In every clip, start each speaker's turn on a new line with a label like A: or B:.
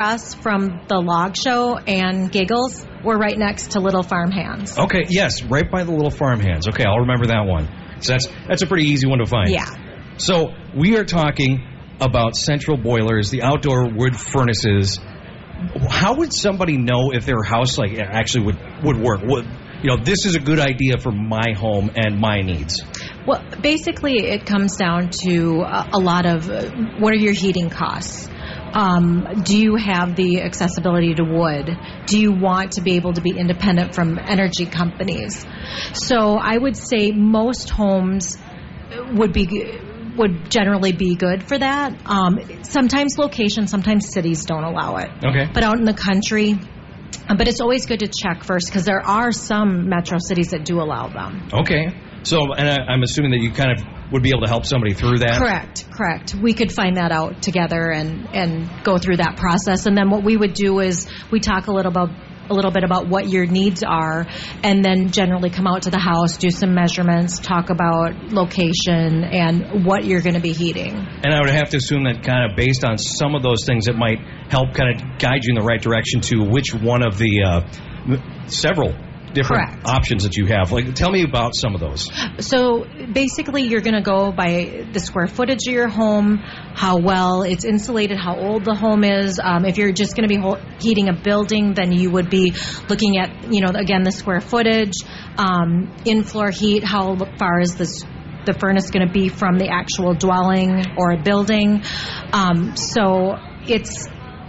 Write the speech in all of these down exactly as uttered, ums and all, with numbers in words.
A: us from the Log Show and Giggles, we're right next to Little Farm Hands.
B: Okay, yes, right by the Little Farm Hands. Okay, I'll remember that one. So that's that's a pretty easy one to find.
A: Yeah.
B: So we are talking about central boilers, the outdoor wood furnaces. How would somebody know if their house like actually would, would work? Would, you know, this is a good idea for my home and my needs.
A: Well, basically it comes down to a, a lot of uh, what are your heating costs? Um, do you have the accessibility to wood? Do you want to be able to be independent from energy companies? So I would say most homes would be would generally be good for that. Um, sometimes locations, sometimes cities don't allow it.
B: Okay.
A: But out in the country, but it's always good to check first because there are some metro cities that do allow them.
B: Okay. So, and I, I'm assuming that you kind of would be able to help somebody through that?
A: Correct, correct. We could find that out together and, and go through that process. And then what we would do is we talk a little about a little bit about what your needs are, and then generally come out to the house, do some measurements, talk about location and what you're going to be heating. And
B: I would have to assume that kind of based on some of those things, it might help kind of guide you in the right direction to which one of the uh, several different
A: Correct.
B: options that you have. Like, tell me about some of those.
A: So basically you're going to go by the square footage of your home, how well it's insulated, how old the home is. Um, if you're just going to be ho- heating a building, then you would be looking at, you know, again, the square footage, um, in-floor heat, how far is this the furnace going to be from the actual dwelling or a building. Um, so it's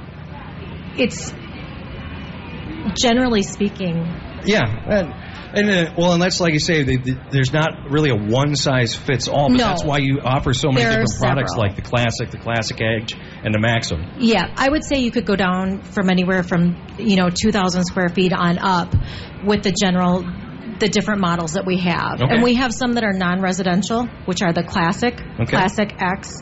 A: it's generally speaking.
B: Yeah, and, and uh, well, and that's like you say, they, they, there's not really a one-size-fits-all, but
A: no.
B: That's why you offer so many
A: there
B: different products
A: several.
B: like the Classic, the Classic Edge, and the Maxim.
A: Yeah, I would say you could go down from anywhere from, you know, two thousand square feet on up with the general, the different models that we have.
B: Okay.
A: And we have some that are non-residential, which are the Classic,
B: okay.
A: Classic X,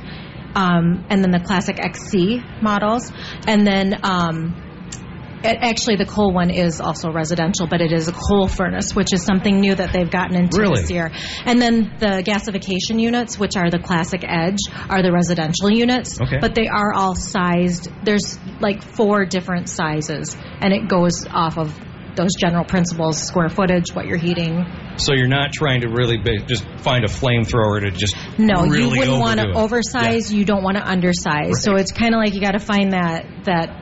A: um, and then the Classic X C models. And then... Um, It, actually, the coal one is also residential, but it is a coal furnace, which is something new that they've gotten into
B: really?
A: this year. And then the gasification units, which are the Classic Edge, are the residential units.
B: Okay.
A: But they are all sized. There's like four different sizes, and it goes off of those general principles, square footage, what you're heating.
B: So you're not trying to really be, just find a flamethrower to just
A: No,
B: really
A: you wouldn't want to
B: it.
A: oversize.
B: Yeah.
A: You don't want to undersize.
B: Right.
A: So it's kind of like you got to find that that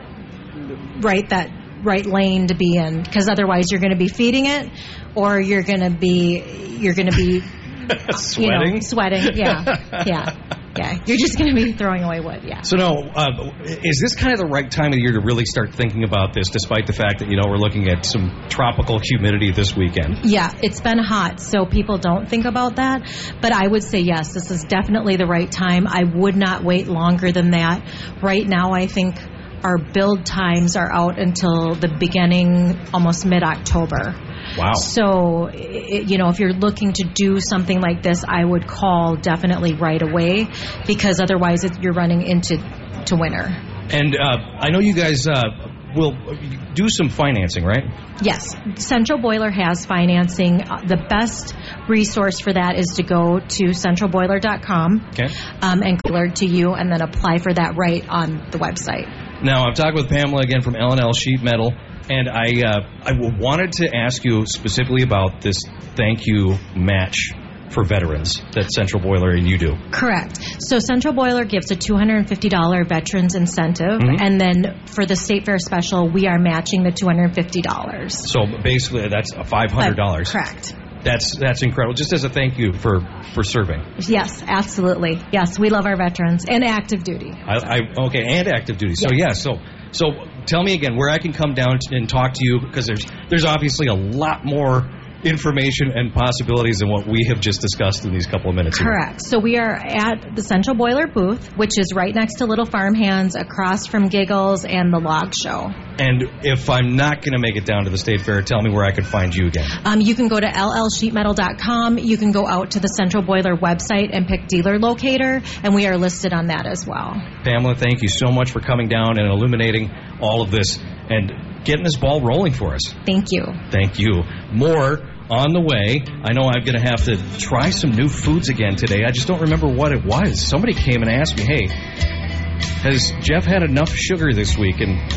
A: right that right lane to be in, because otherwise you're going to be feeding it, or you're going to be you're going to be
B: sweating,
A: you know, sweating. Yeah, yeah, yeah. You're just going to be throwing away wood. Yeah.
B: So no, uh, is this kind of the right time of the year to really start thinking about this, despite the fact that, you know, we're looking at some tropical humidity this weekend?
A: Yeah, it's been hot, so people don't think about that. But I would say yes, this is definitely the right time. I would not wait longer than that. Right now, I think our build times are out until the beginning, almost mid-October.
B: Wow.
A: So, it, you know, if you're looking to do something like this, I would call definitely right away, because otherwise it, you're running into to winter.
B: And uh, I know you guys uh, will do some financing, right?
A: Yes. Central Boiler has financing. Uh, the best resource for that is to go to central boiler dot com
B: okay.
A: um, and alert to you, and then apply for that right on the website.
B: Now, I'm talking with Pamela again from L and L Sheet Metal, and I uh, I wanted to ask you specifically about this thank you match for veterans that Central Boiler and you do.
A: Correct. So Central Boiler gives a two hundred fifty dollars veterans incentive,
B: mm-hmm.
A: and then for the State Fair Special, we are matching the two hundred fifty dollars.
B: So basically, that's five hundred dollars.
A: Uh, correct.
B: That's that's incredible. Just as a thank you for, for serving.
A: Yes, absolutely. Yes, we love our veterans and active duty.
B: I, I okay, and active duty. So
A: yes.
B: yeah, so so tell me again where I can come down and talk to you, because there's there's obviously a lot more information and possibilities than what we have just discussed in these couple of minutes.
A: Correct.
B: Here.
A: So we are at the Central Boiler booth, which is right next to Little Farm Hands, across from Giggles and the Log Show.
B: And if I'm not going to make it down to the State Fair, tell me where I can find you again.
A: Um, you can go to L L sheet metal dot com. You can go out to the Central Boiler website and pick dealer locator, and we are listed on that as well.
B: Pamela, thank you so much for coming down and illuminating all of this and getting this ball rolling for us.
A: Thank you.
B: Thank you. More on the way. I know I'm going to have to try some new foods again today. I just don't remember what it was. Somebody came and asked me, hey, has Jeff had enough sugar this week? And